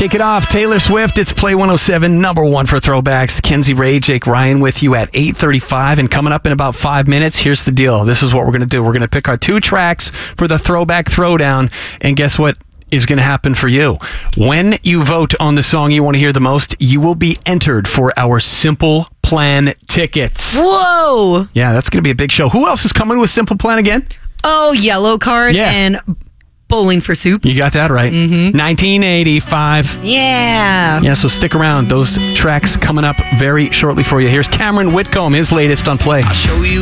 Kick it off. Taylor Swift. It's Play 107, number one for throwbacks. Kenzie Ray, Jake Ryan with you at 8:35. And coming up in about 5 minutes, here's the deal. This is what we're going to do. We're going to pick our 2 tracks for the Throwback Throwdown. And guess what is going to happen for you? When you vote on the song you want to hear the most, you will be entered for our Simple Plan tickets. Whoa! Yeah, that's going to be a big show. Who else is coming with Simple Plan again? Oh, Yellow Card and Bowling for Soup. You got that right. 1985. Yeah. Yeah, so stick around. Those tracks coming up very shortly for you. Here's Cameron Whitcomb, his latest on Play. I'll show you